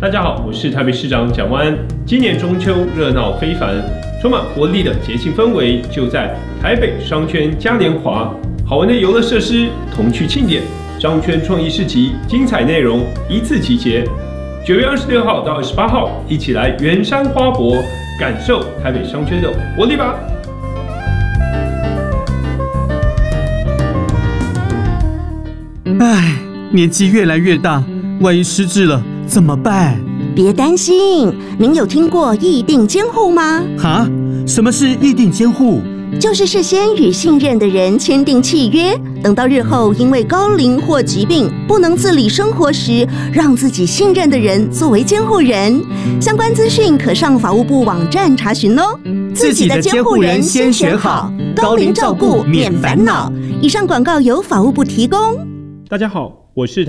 大家好，我是台北市长蒋万安。今年中秋热闹非凡，充满活力的节庆氛围就在台北商圈嘉年华，好玩的游乐设施同趣庆典，商圈创意市集精彩内容一次集结。9月26号到28号，一起来圆山花博，感受台北商圈的活力吧！ 唉，年纪越来越大，万一失智了怎么办？ 别担心，您有听过议定监护吗？ 哈？什么是议定监护？ 就是事先与信任的人签订契约，等到日后因为高龄或疾病不能自理生活时，让自己信任的人作为监护人。相关资讯可上法务部网站查询哦。 自己的监护人先选好，高龄照顾免烦恼。 以上广告由法务部提供。 大家好，我是